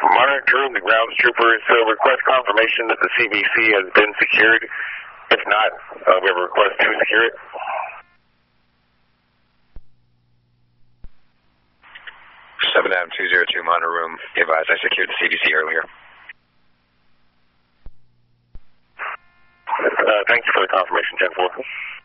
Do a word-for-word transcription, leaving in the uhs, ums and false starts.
Monitor, the grounds troopers uh, request confirmation that the C B C has been secured. If not, uh, we have a request to secure it. seven M two zero two monitor room. Advise, I secured the C B C earlier. Uh, thank you for the confirmation, ten four.